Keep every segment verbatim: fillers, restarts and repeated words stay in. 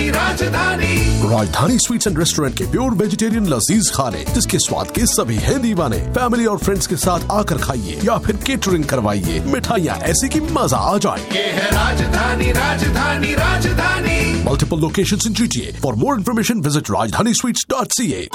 राजधानी राजधानी राजधानी स्वीट्स एंड रेस्टोरेंट के प्योर वेजिटेरियन लजीज खाने, जिसके स्वाद के सभी हैं दीवाने। फैमिली और फ्रेंड्स के साथ आकर खाइए या फिर केटरिंग करवाइए। मिठाइयाँ ऐसी कि मजा आ जाए। ये है राजधानी राजधानी राजधानी। Multiple locations in GTA. For more information visit राजधानी स्वीट्स डॉट सी ए।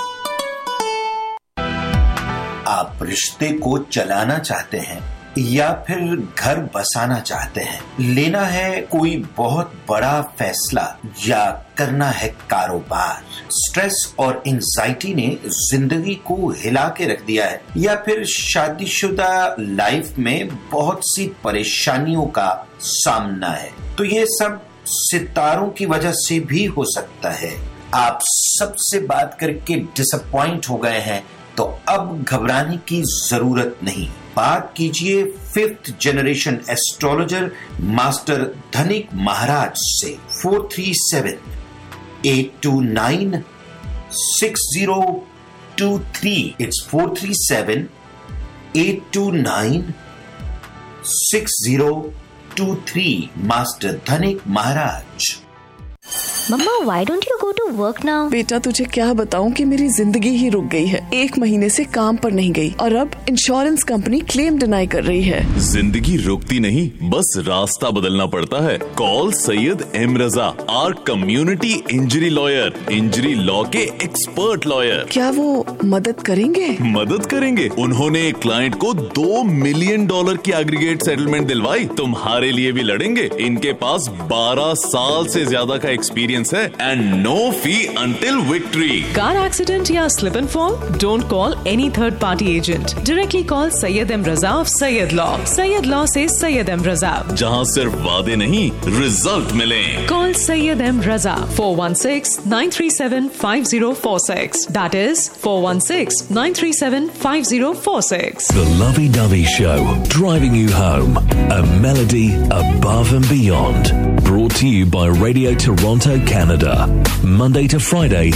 आप रिश्ते को चलाना चाहते हैं या फिर घर बसाना चाहते हैं, लेना है कोई बहुत बड़ा फैसला या करना है कारोबार, स्ट्रेस और एंजाइटी ने जिंदगी को हिला के रख दिया है, या फिर शादीशुदा लाइफ में बहुत सी परेशानियों का सामना है, तो ये सब सितारों की वजह से भी हो सकता है। आप सबसे बात करके डिसअपॉइंट हो गए हैं, तो अब घबराने की जरूरत नहीं। बात कीजिए फिफ्थ जनरेशन एस्ट्रोलॉजर मास्टर धनिक महाराज से। Four three seven eight to nine six zero to three. It's four three seven eight to nine six zero to three. Master धनिक महाराज। मम्मा, why don't you go to work now? बेटा, तुझे क्या बताऊं कि मेरी जिंदगी ही रुक गई है। एक महीने से काम पर नहीं गई और अब इंश्योरेंस कंपनी क्लेम डिनाई कर रही है। जिंदगी रुकती नहीं, बस रास्ता बदलना पड़ता है। Call Syed M Raza, are community injury lawyer, injury law के एक्सपर्ट लॉयर। क्या वो मदद करेंगे? मदद करेंगे। उन्होंने एक क्लाइंट को दो मिलियन डॉलर की एग्रीगेट सेटलमेंट दिलवाई। तुम्हारे लिए भी लड़ेंगे। इनके पास बारह साल से ज्यादा का एक्सपीरियंस है and no fee until victory. Car accident या slip and fall? Don't call any third party agent. Directly call Syed M Raza of Syed law. Syed law से सैयद एम रजा, जहां सिर्फ वादे नहीं रिजल्ट मिले। Call Syed M Raza four one six nine three seven five zero four six. That is four one six nine three seven five zero four six. The Lovey Dovey Show, driving you home. A melody above and beyond. Brought to you by Radio Toronto, Canada. Monday to Friday.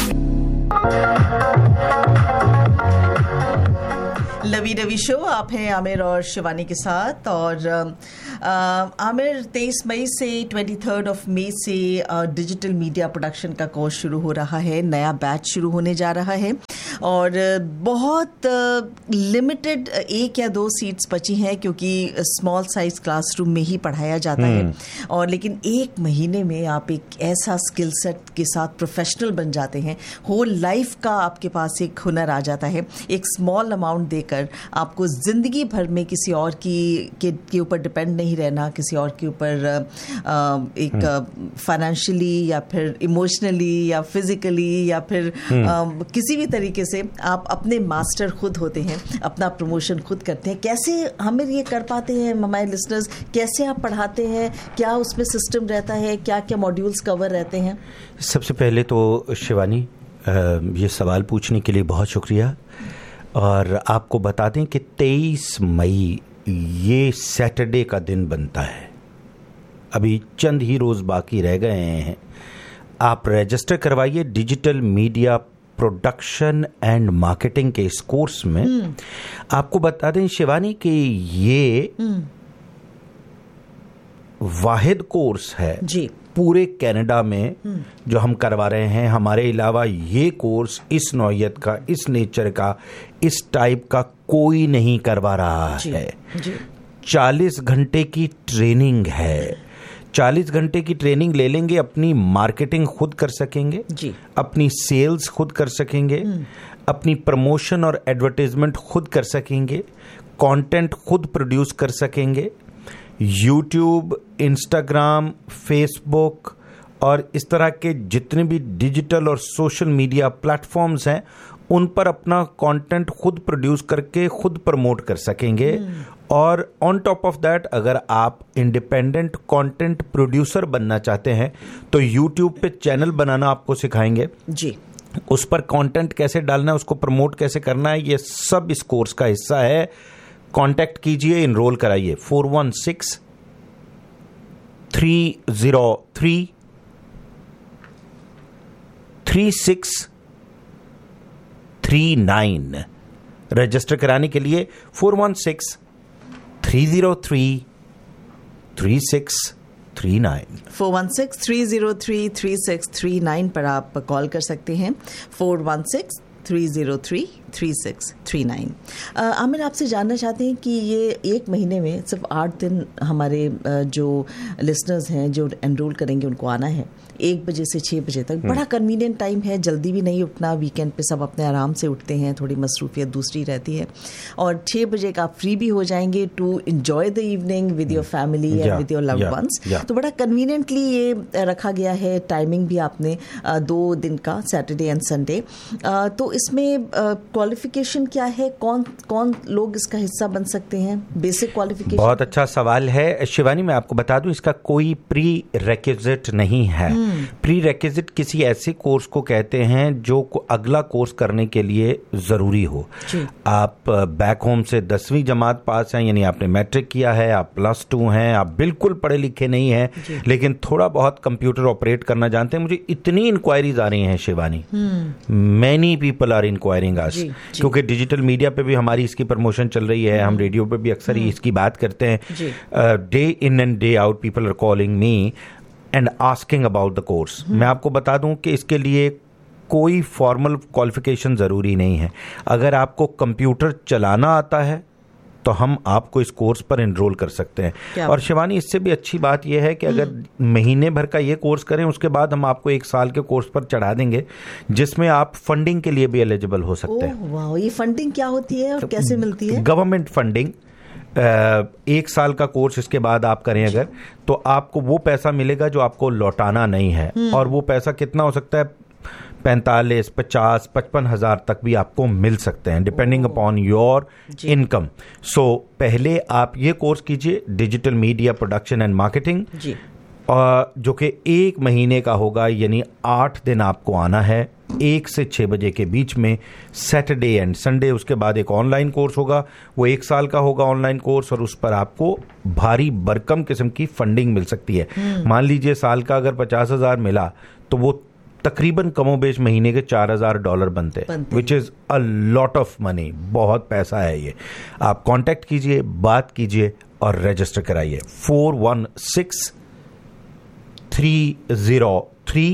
Lovey dovey show, आप हैं आमिर और शिवानी के साथ। और आ, आमिर, तेईस मई से तेईस of May से डिजिटल मीडिया प्रोडक्शन का कोर्स शुरू हो रहा है। नया बैच शुरू होने जा रहा है और बहुत लिमिटेड एक या दो सीट्स बची हैं, क्योंकि स्मॉल साइज क्लासरूम में ही पढ़ाया जाता है। और लेकिन एक महीने में आप एक ऐसा स्किल सेट के साथ प्रोफेशनल बन जाते हैं। होल लाइफ का आपके पास एक हुनर आ जाता है। एक स्मॉल अमाउंट देकर आपको जिंदगी भर में किसी और की के ऊपर डिपेंड नहीं रहना, किसी और के ऊपर एक फाइनेंशियली या फिर इमोशनली या फिजिकली या फिर आ, किसी भी तरीके से आप अपने मास्टर खुद होते हैं, अपना प्रमोशन खुद करते हैं। कैसे हमें ये कर पाते हैं हमारे लिसनर्स? कैसे आप पढ़ाते हैं? क्या उसमें सिस्टम रहता है? क्या क्या मॉड्यूल्स कवर रहते हैं? सबसे पहले तो शिवानी, ये सवाल पूछने के लिए बहुत शुक्रिया। और आपको बता दें कि तेईस मई ये सैटरडे का दिन बनता है। अभी चंद ही रोज़ बाकी रह गए हैं। आप रजिस्टर करवाइए digital media production and marketing के इस कोर्स में। आपको बता दें शिवानी कि ये वाहिद कोर्स है जी पूरे कनाडा में जो हम करवा रहे हैं। हमारे अलावा ये कोर्स इस नौयत का, इस नेचर का, इस टाइप का कोई नहीं करवा रहा जी, है जी। चालीस घंटे की ट्रेनिंग है। चालीस घंटे की ट्रेनिंग ले लेंगे, अपनी मार्केटिंग खुद कर सकेंगे जी, अपनी सेल्स खुद कर सकेंगे, अपनी प्रमोशन और एडवर्टाइजमेंट खुद कर सकेंगे, कंटेंट खुद प्रोड्यूस कर सकेंगे। यूट्यूब, इंस्टाग्राम, फेसबुक और इस तरह के जितने भी डिजिटल और सोशल मीडिया प्लेटफॉर्म्स हैं, उन पर अपना कंटेंट खुद प्रोड्यूस करके खुद प्रमोट कर सकेंगे। और ऑन टॉप ऑफ दैट, अगर आप इंडिपेंडेंट कंटेंट प्रोड्यूसर बनना चाहते हैं तो यूट्यूब पे चैनल बनाना आपको सिखाएंगे जी। उस पर कंटेंट कैसे डालना है, उसको प्रमोट कैसे करना है, ये सब इस कोर्स का हिस्सा है। कांटेक्ट कीजिए, इनरोल कराइए। Four one six three zero three three six three nine. Register कराने के लिए four one six three zero three three six three nine four one six three zero three three six three nine पर आप call कर सकते हैं। Four one six three zero three three six three nine. Aamir, आपसे जानना चाहते हैं कि ये एक महीने में सिर्फ आठ दिन हमारे uh, जो लिसनर्स हैं जो एनरोल करेंगे उनको आना है, एक बजे से छः बजे तक। बड़ा कन्वीनियंट टाइम है, जल्दी भी नहीं उठना, वीकेंड पे सब अपने आराम से उठते हैं, थोड़ी मसरूफियत दूसरी रहती है, और छः बजे का आप फ्री भी हो जाएंगे to enjoy the evening with your family and with your loved ones. तो बड़ा कन्वीनियंटली ये रखा गया है, टाइमिंग भी आपने दो दिन का, सैटरडे एंड संडे। तो इसमें क्वालिफिकेशन क्या है, कौन कौन लोग इसका हिस्सा बन सकते हैं, बेसिक क्वालिफिकेशन? बहुत अच्छा सवाल है शिवानी, मैं आपको बता दूं इसका कोई प्री रेक्विजिट नहीं है। प्री रेक्विजिट किसी ऐसे कोर्स को कहते हैं जो को अगला कोर्स करने के लिए जरूरी हो। आप बैक होम से दसवीं जमात पास हैं, यानी आपने मैट्रिक किया है, आप प्लस टू हैं, आप बिल्कुल पढ़े लिखे नहीं हैं, लेकिन थोड़ा बहुत कंप्यूटर ऑपरेट करना जानते हैं। मुझे इतनी इंक्वायरीज आ रही हैं Shivani, many people are enquiring अस, क्योंकि डिजिटल मीडिया पे भी हमारी इसकी प्रमोशन चल रही है, हम रेडियो पे भी अक्सर ही इसकी बात करते हैं। Day in and day out people are calling me and asking about the course. मैं आपको बता दूं कि इसके लिए कोई फॉर्मल क्वालिफिकेशन ज़रूरी नहीं है। अगर आपको कंप्यूटर चलाना आता है तो हम आपको इस कोर्स पर एनरोल कर सकते हैं। और शिवानी, इससे भी अच्छी बात यह है कि अगर महीने भर का ये कोर्स करें, उसके बाद हम आपको एक साल के कोर्स पर चढ़ा देंगे, जिसमें आप फंडिंग के लिए भी एलिजिबल हो सकते हैं। वाह, ये फंडिंग क्या होती है और कैसे मिलती है? Government funding. एक साल का कोर्स इसके बाद आप करें अगर, तो आपको वो पैसा मिलेगा जो आपको लौटाना नहीं है, और वो पैसा कितना हो सकता है? पैंतालीस, पचास, पचपन हजार तक भी आपको मिल सकते हैं, डिपेंडिंग अपॉन योर इनकम। सो पहले आप ये कोर्स कीजिए, digital media production and marketing, जो कि एक महीने का होगा, यानी आठ दिन आपको आना है, एक से छः बजे के बीच में, सैटरडे एंड संडे। उसके बाद एक ऑनलाइन कोर्स होगा, वो एक साल का होगा ऑनलाइन कोर्स, और उस पर आपको भारी भरकम किस्म की फंडिंग मिल सकती है। मान लीजिए साल का अगर पचास हजार मिला तो वो तकरीबन कमोबेश महीने के चार हजार डॉलर बनते हैं, which is a lot of money, बहुत पैसा है ये। आप कांटेक्ट कीजिए, बात कीजिए और रजिस्टर कराइए। Four one six three zero three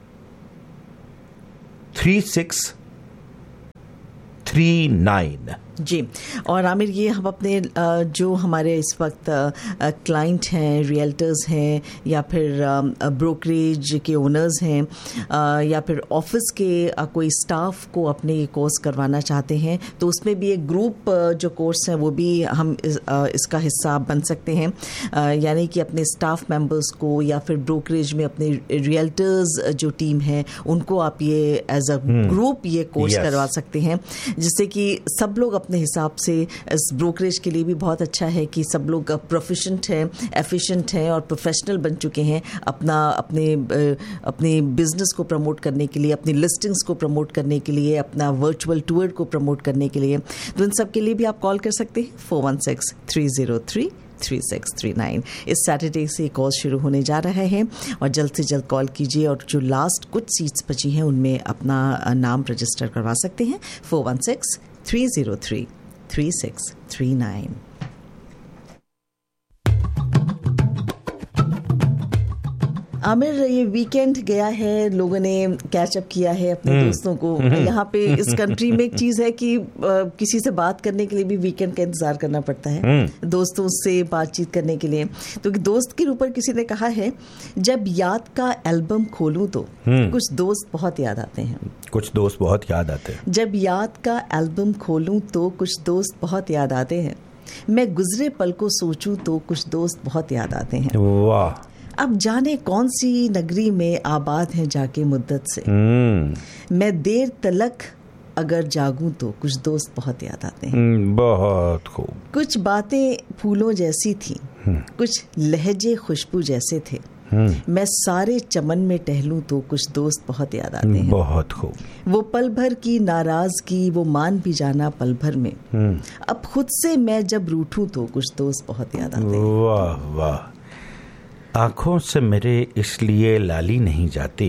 three six three nine. जी, और आमिर, ये हम अपने जो हमारे इस वक्त क्लाइंट हैं, रियल्टर्स हैं, या फिर ब्रोकरेज के ओनर्स हैं, या फिर ऑफिस के कोई स्टाफ को अपने ये कोर्स करवाना चाहते हैं, तो उसमें भी एक ग्रुप जो कोर्स है वो भी हम इस, इसका हिस्सा बन सकते हैं। यानी कि अपने स्टाफ मेंबर्स को या फिर ब्रोकरेज में अपने रियल्टर्स जो टीम है उनको आप ये एज अ ग्रुप ये कोर्स करवा सकते हैं, जिससे कि सब लोग अपने हिसाब से, इस ब्रोकरेज के लिए भी बहुत अच्छा है कि सब लोग प्रोफिशिएंट हैं, एफिशिएंट हैं और प्रोफेशनल बन चुके हैं अपना अपने अपने बिजनेस को प्रमोट करने के लिए, अपनी लिस्टिंग्स को प्रमोट करने के लिए, अपना वर्चुअल टूर को प्रमोट करने के लिए। तो इन सब के लिए भी आप कॉल कर सकते हैं four one six three zero three three six three nine. इस सैटरडे से कॉल शुरू होने जा रहा है और जल्द से जल्द कॉल कीजिए, और जो लास्ट कुछ सीट्स बची हैं उनमें अपना नाम रजिस्टर करवा सकते हैं। Four one six three zero three three six three nine. Aamir, ये वीकेंड गया है, लोगों ने कैचअप किया है अपने दोस्तों को। यहाँ पे इस कंट्री में एक चीज है कि आ, किसी से बात करने के लिए भी वीकेंड का इंतजार करना पड़ता है, दोस्तों से बातचीत करने के लिए। तो दोस्त के ऊपर किसी ने कहा है, जब याद का एल्बम खोलूं तो कुछ दोस्त बहुत याद आते हैं। कुछ दोस्त बहुत याद आते हैं। जब याद का एल्बम खोलूं तो कुछ दोस्त बहुत याद आते हैं। मैं गुजरे पल को सोचूं तो कुछ दोस्त बहुत याद आते हैं। वाह। अब जाने कौन सी नगरी में आबाद है जाके मुद्दत से, मैं देर तलक अगर जागूं तो कुछ दोस्त बहुत याद आते हैं। बहुत खूब। कुछ बातें फूलों जैसी थी, कुछ लहजे खुशबू जैसे थे, मैं सारे चमन में टहलूं तो कुछ दोस्त बहुत याद आते हैं। बहुत खूब। वो पल भर की नाराजगी वो मान भी जाना पल भर में, अब खुद से मैं जब रूठूं तो कुछ दोस्त बहुत याद आते हैं। वाह वाह। आंखों से मेरे इसलिए लाली नहीं जाती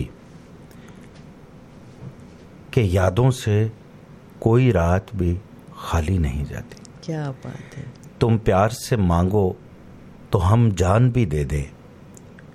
कि यादों से कोई रात भी खाली नहीं जाती। क्या बात है। तुम प्यार से मांगो तो हम जान भी दे दें,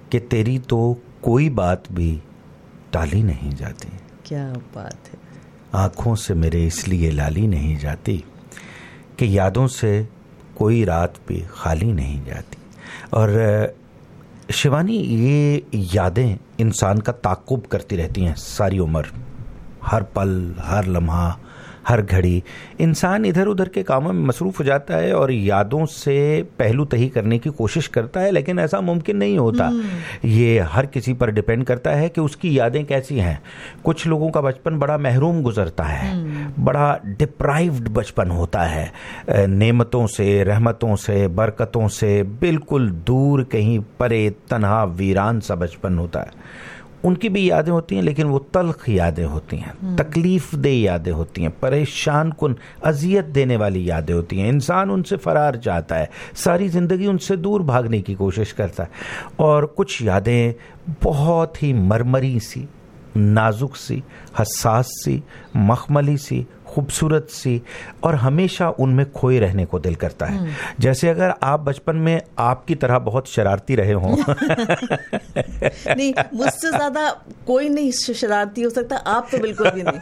कि तेरी तो कोई बात भी टाली नहीं जाती। क्या बात है। आंखों से मेरे इसलिए लाली नहीं जाती कि यादों से कोई रात भी खाली नहीं जाती। और शिवानी, ये यादें इंसान का ताक़ुब करती रहती हैं सारी उम्र, हर पल, हर लम्हा, हर घड़ी। इंसान इधर उधर के कामों में मसरूफ़ हो जाता है और यादों से पहलू तही करने की कोशिश करता है, लेकिन ऐसा मुमकिन नहीं होता। ये हर किसी पर डिपेंड करता है कि उसकी यादें कैसी हैं। कुछ लोगों का बचपन बड़ा महरूम गुजरता है, बड़ा डिप्राइव्ड बचपन होता है, नेमतों से, रहमतों से, बरकतों से बिल्कुल दूर, कहीं परे, तन्हा, वीरान सा बचपन होता है। उनकी भी यादें होती हैं, लेकिन वो तल्ख यादें होती हैं, तकलीफ दे यादें होती हैं, परेशान कुन, अजियत देने वाली यादें होती हैं। इंसान उनसे फरार चाहता है, सारी ज़िंदगी उनसे दूर भागने की कोशिश करता है। और कुछ यादें बहुत ही मरमरी सी, नाजुक सी, हसास सी, मखमली सी, खूबसूरत सी, और हमेशा उनमें खोए रहने को दिल करता है। जैसे अगर आप बचपन में आपकी तरह बहुत शरारती रहे हों। नहीं, मुझसे ज्यादा कोई नहीं शरारती हो सकता, आप तो बिल्कुल भी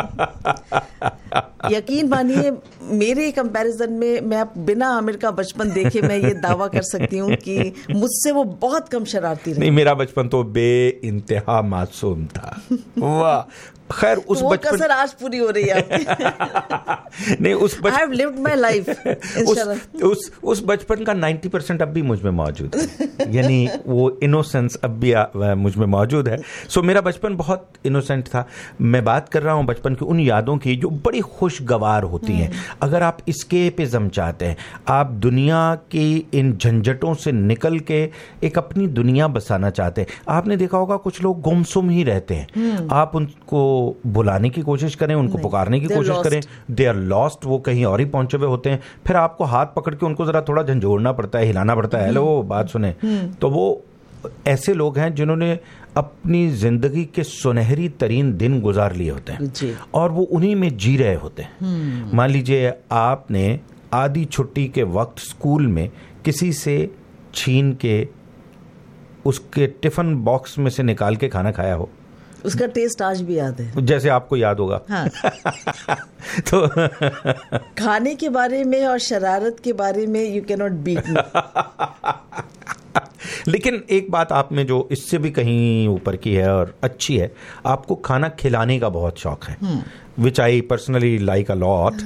नहीं। यकीन मानिए, मेरे कंपैरिजन में मैं बिना आमिर का बचपन देखे मैं ये दावा कर सकती हूँ कि मुझसे वो बहुत कम शरारती रहे। नहीं, मेरा बचपन तो बे इंतहा मासूम था। वाह, खैर उस वो बचपन कसर आज पूरी हो रही है आपकी। नहीं, उस बच... I have lived my life, उस, उस उस बचपन का नब्बे परसेंट अब भी मुझ में मौजूद है, यानी वो इनोसेंस अब भी आ, मुझ में मौजूद है। सो मेरा बचपन बहुत इनोसेंट था। मैं बात कर रहा हूँ बचपन की उन यादों की जो बड़ी खुशगवार होती हैं। अगर आप एस्केपिज्म चाहते हैं, आप दुनिया की इन झंझटों से निकल के एक अपनी दुनिया बसाना चाहते हैं। आपने देखा होगा कुछ लोग गुमसुम ही रहते हैं। आप उनको बुलाने की कोशिश करें, उनको पुकारने की कोशिश करें, दे आर लॉस्ट, वो कहीं और ही पहुंचे हुए होते हैं। फिर आपको हाथ पकड़ के उनको जरा थोड़ा झंझोड़ना पड़ता है, हिलाना पड़ता है, हेलो बात सुने। तो वो ऐसे लोग हैं जिन्होंने अपनी जिंदगी के सुनहरी तरीन दिन गुजार लिए होते हैं और वो उन्हीं में जी रहे होते हैं। मान लीजिए आपने आधी छुट्टी के वक्त स्कूल में किसी से छीन के उसके टिफिन बॉक्स में से निकाल के खाना खाया हो, उसका टेस्ट आज भी याद है, जैसे आपको याद होगा। हाँ। तो खाने के बारे में और शरारत के बारे में you can not beat me. लेकिन एक बात आप में जो इससे भी कहीं ऊपर की है और अच्छी है, आपको खाना खिलाने का बहुत शौक है, विच I personally like a lot.